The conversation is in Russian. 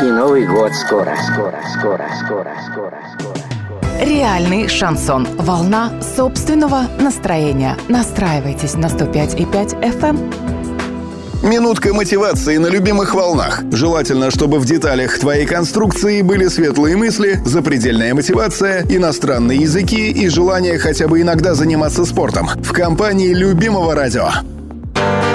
И Новый год скоро. Реальный шансон. Волна собственного настроения. Настраивайтесь на 105,5 FM. Минутка мотивации на любимых волнах. Желательно, чтобы в деталях твоей конструкции были светлые мысли, запредельная мотивация, иностранные языки и желание хотя бы иногда заниматься спортом. В компании любимого радио.